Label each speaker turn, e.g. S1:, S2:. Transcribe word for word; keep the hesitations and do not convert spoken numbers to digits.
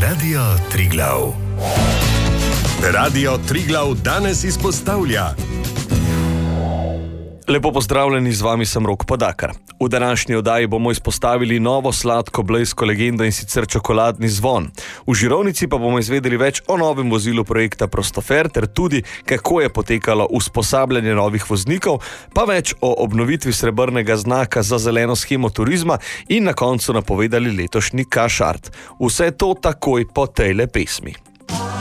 S1: Radio Triglav. Radio Triglav danes izpostavlja.
S2: Lepo pozdravljeni, z vami sem Rok Podakar. V današnji oddaji bomo izpostavili novo sladko blejsko legendo, in sicer čokoladni zvon. V Žirovnici pa bomo izvedeli več o novem vozilu projekta Prostofer, ter tudi, kako je potekalo usposabljanje novih voznikov, pa več o obnovitvi srebrnega znaka za zeleno shemo turizma in na koncu napovedali letošnji Kašart. Vse to takoj po tejle pesmi.